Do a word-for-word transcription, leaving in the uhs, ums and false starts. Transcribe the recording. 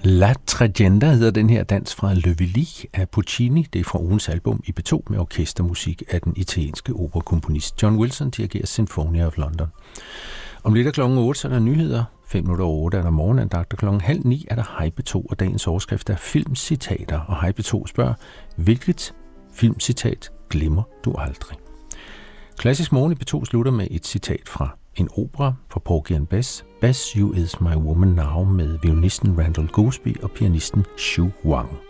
La Traviata hedder den her dans fra Le Villi af Puccini. Det er fra ugens album i B to med orkestermusik af den italienske operakomponist John Wilson, dirigerer Sinfonia of London. Om lidt af klokken otte, så er der nyheder. Fem minutter over otte er der morgenandagt, og klokken halv ni er der Hej B to, og dagens overskrift er filmcitater. Og Hej B to spørger, hvilket filmcitat glemmer du aldrig? Klassisk morgen i B to slutter med et citat fra en opera fra Porgy and Bess, Bess You Is My Woman Now, med violinisten Randall Gooseby og pianisten Xu Wang.